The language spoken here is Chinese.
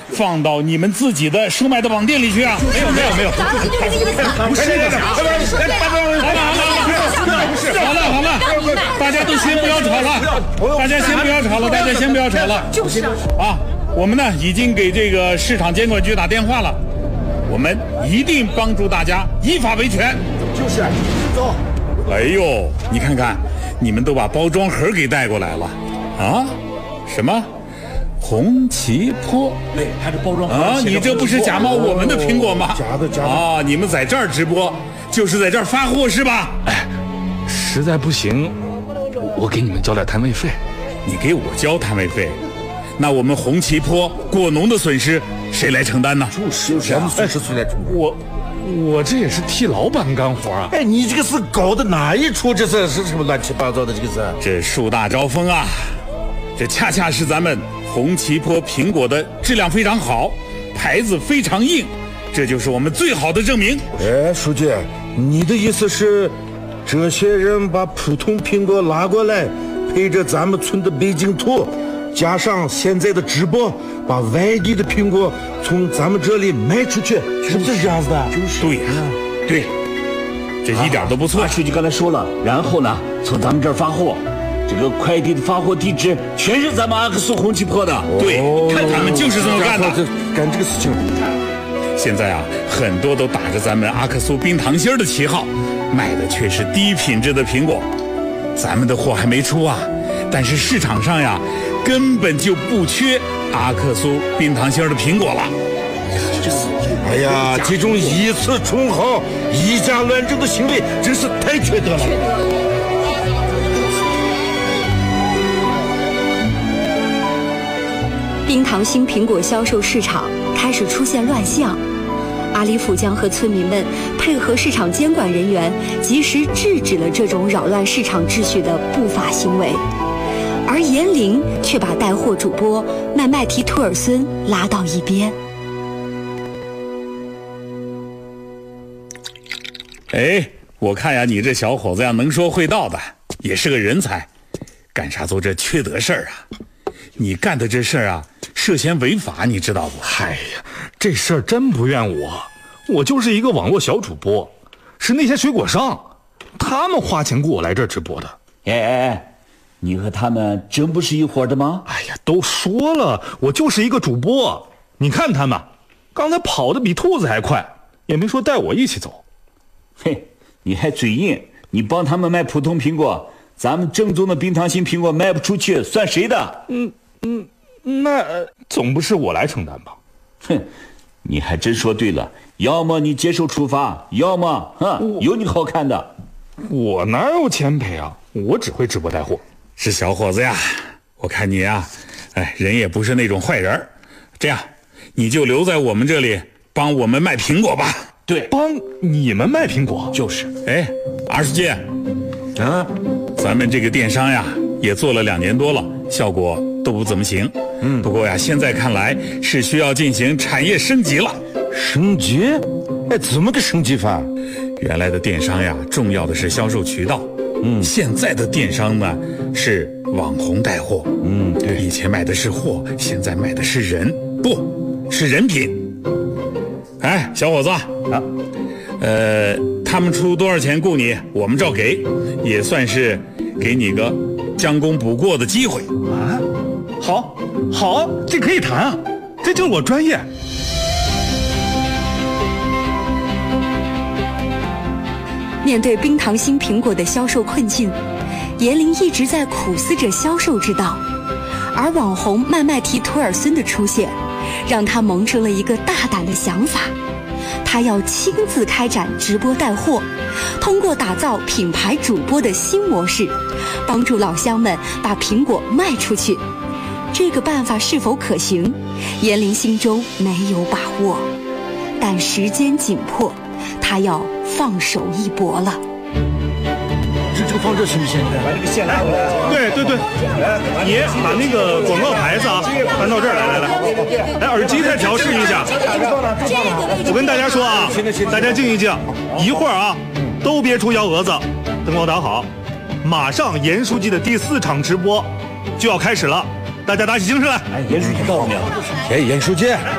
放到你们自己的收买的网店里去啊？没有，不是的，好了，大家都先不要吵了， 就是啊，我们呢已经给这个市场监管局打电话了，我们一定帮助大家依法维权。 就是走。 哎呦，你看看，你们都把包装盒给带过来了啊？什么？红旗坡？ 对，还是包装盒啊！你这不是假冒我们的苹果吗？ 假的啊！你们在这儿直播，就是在这儿发货是吧？ 哎，实在不行，我给你们交点摊位费。 你给我交摊位费，那我们红旗坡果农的损失谁来承担呢？ 就是咱们损失谁来承担？ 我这也是替老板干活啊！ 哎，你这个是搞的哪一出？这是什么乱七八糟的？这个是这树大招风啊！这恰恰是咱们红旗坡苹果的质量非常好，牌子非常硬，这就是我们最好的证明。 哎，书记，你的意思是，这些人把普通苹果拉过来，配着咱们村的北京土，加上现在的直播，把外地的苹果从咱们这里卖出去，是不是这样子的？ 就是对呀，对，这一点都不错。 书记刚才说了，然后呢，从咱们这儿发货。这个快递的发货地址全是咱们阿克苏红旗坡的， 对，看他们就是这么干的， 干这个事情。 现在啊，很多都打着咱们阿克苏冰糖心的旗号，卖的却是低品质的苹果。咱们的货还没出啊，但是市场上呀，根本就不缺阿克苏冰糖心的苹果了。 哎呀，这种以次充好、以假乱真的行为，真是太缺德了。 冰糖心苹果销售市场开始出现乱象，阿里甫江和村民们配合市场监管人员，及时制止了这种扰乱市场秩序的不法行为，而严玲却把带货主播麦麦提图尔孙拉到一边。 哎，我看呀，你这小伙子呀，能说会道的，也是个人才，干啥做这缺德事儿啊？你干的这事儿啊，涉嫌违法，你知道不？ 哎呀，这事儿真不怨我就是一个网络小主播，是那些水果商，他们花钱雇我来这儿直播的。 哎，你和他们真不是一伙的吗？ 哎呀，都说了，我就是一个主播。你看他们，刚才跑得比兔子还快，也没说带我一起走。 嘿，你还嘴硬，你帮他们卖普通苹果，咱们正宗的冰糖心苹果卖不出去，算谁的？ 那总不是我来承担吧？ 哼，你还真说对了，要么你接受处罚，要么有你好看的。 我哪有钱赔啊？我只会直播带货。 是小伙子呀，我看你呀，哎，人也不是那种坏人，这样，你就留在我们这里帮我们卖苹果吧。 对， 帮你们卖苹果？ 就是。 哎，二书记， 啊， 咱们这个电商呀，也做了2年多了，效果都不怎么行。不过呀，现在看来是需要进行产业升级了。 升级？哎，怎么个升级法？ 原来的电商呀，重要的是销售渠道。现在的电商呢，是网红带货。对，以前卖的是货，现在卖的是人，不是人品。哎，小伙子啊，他们出多少钱雇你，我们照给，也算是给你个将功补过的机会啊。好，这可以谈啊，这就是我专业。 面对冰糖心苹果的销售困境，严玲一直在苦思着销售之道，而网红麦麦提图尔孙的出现，让他萌生了一个大胆的想法，他要亲自开展直播带货，通过打造品牌主播的新模式，帮助老乡们把苹果卖出去。这个办法是否可行，严玲心中没有把握，但时间紧迫，他要放手一搏了。 这个放这行不行？ 把这个线拉过来。 对，你把那个广告牌子啊搬到这儿来，耳机再调试一下。我跟大家说啊，大家静一静，一会儿啊都别出幺蛾子，灯光打好，马上严书记的第4场直播就要开始了，大家打起精神来。 哎，严书记到了没有？ 哎，严书记。